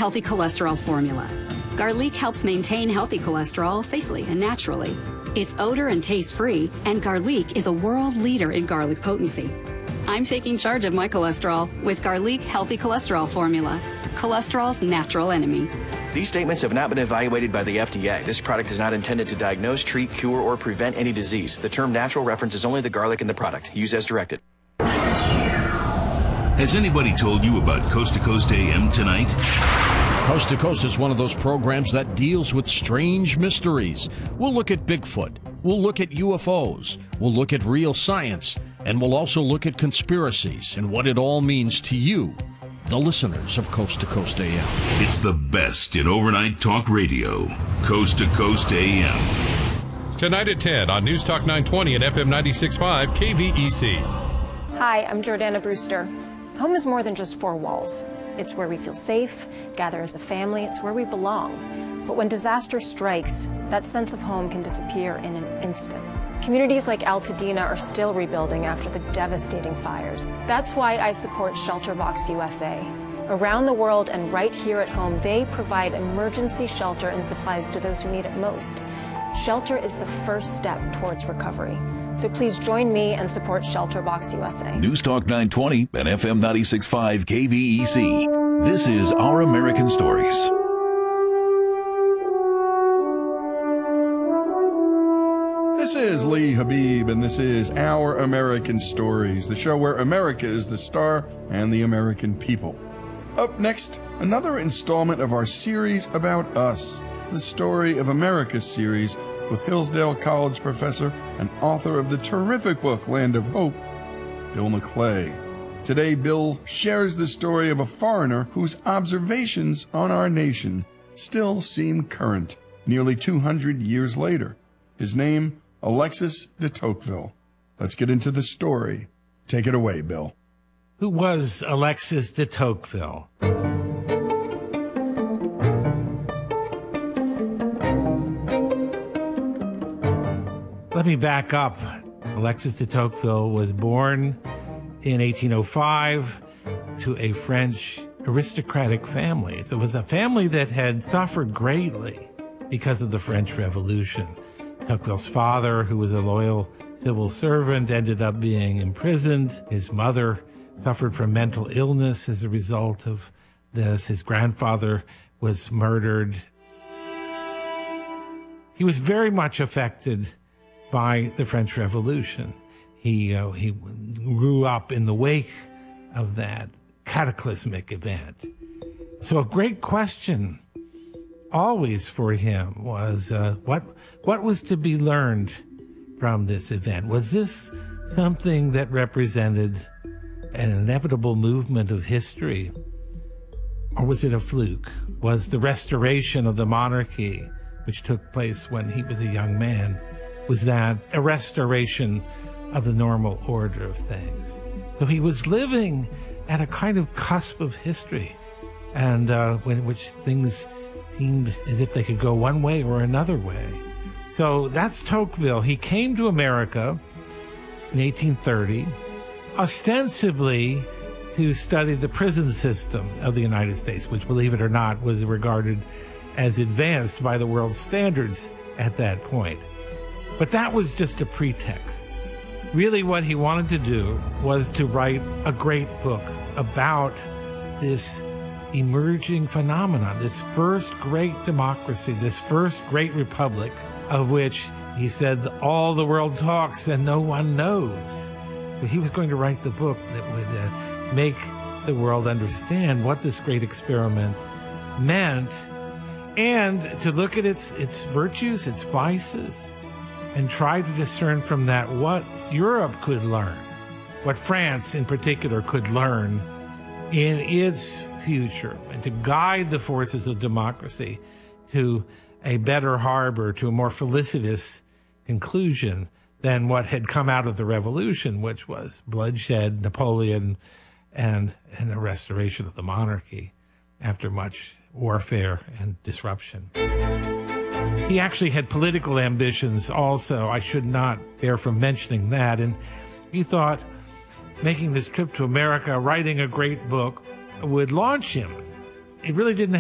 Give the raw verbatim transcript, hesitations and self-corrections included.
Healthy Cholesterol Formula. Garlic helps maintain healthy cholesterol safely and naturally. It's odor and taste-free, and Garlic is a world leader in garlic potency. I'm taking charge of my cholesterol with Garlic Healthy Cholesterol Formula, cholesterol's natural enemy. These statements have not been evaluated by the F D A. This product is not intended to diagnose, treat, cure, or prevent any disease. The term natural references only the garlic in the product. Use as directed. Has anybody told you about Coast to Coast A M tonight? Coast to Coast is one of those programs that deals with strange mysteries. We'll look at Bigfoot. We'll look at U F Os. We'll look at real science. And we'll also look at conspiracies and what it all means to you, the listeners of Coast to Coast A M. It's the best in overnight talk radio. Coast to Coast A M. Tonight at ten on News Talk nine twenty and F M ninety-six point five K V E C. Hi, I'm Jordana Brewster. Home is more than just four walls. It's where we feel safe, gather as a family. It's where we belong. But when disaster strikes, that sense of home can disappear in an instant. Communities like Altadena are still rebuilding after the devastating fires. That's why I support ShelterBox U S A. Around the world and right here at home, they provide emergency shelter and supplies to those who need it most. Shelter is the first step towards recovery. So please join me and support ShelterBox U S A. News Talk nine twenty and F M ninety-six point five K V E C. This is Our American Stories. This is Lee Habib, and this is Our American Stories, the show where America is the star and the American people. Up next, another installment of our series about us, the Story of America series, with Hillsdale College professor and author of the terrific book Land of Hope, Bill McClay. Today, Bill shares the story of a foreigner whose observations on our nation still seem current nearly two hundred years later. His name, Alexis de Tocqueville. Let's get into the story. Take it away, Bill. Who was Alexis de Tocqueville? Let me back up. Alexis de Tocqueville was born in eighteen oh five to a French aristocratic family. It was a family that had suffered greatly because of the French Revolution. Tocqueville's father, who was a loyal civil servant, ended up being imprisoned. His mother suffered from mental illness as a result of this. His grandfather was murdered. He was very much affected by the French Revolution. He uh, he grew up in the wake of that cataclysmic event. So a great question always for him was uh, what what was to be learned from this event? Was this something that represented an inevitable movement of history, or was it a fluke? Was the restoration of the monarchy, which took place when he was a young man, was that a restoration of the normal order of things? So he was living at a kind of cusp of history, and uh, when which things seemed as if they could go one way or another way. So that's Tocqueville. He came to America in eighteen thirty, ostensibly to study the prison system of the United States, which, believe it or not, was regarded as advanced by the world's standards at that point. But that was just a pretext. Really what he wanted to do was to write a great book about this emerging phenomenon, this first great democracy, this first great republic, of which he said all the world talks and no one knows. So he was going to write the book that would uh, make the world understand what this great experiment meant, and to look at its its virtues, its vices, and try to discern from that what Europe could learn, what France in particular could learn in its future, and to guide the forces of democracy to a better harbor, to a more felicitous conclusion than what had come out of the revolution, which was bloodshed, Napoleon, and, and a restoration of the monarchy after much warfare and disruption. He actually had political ambitions also. I should not bear from mentioning that. And he thought making this trip to America, writing a great book, would launch him. It really didn't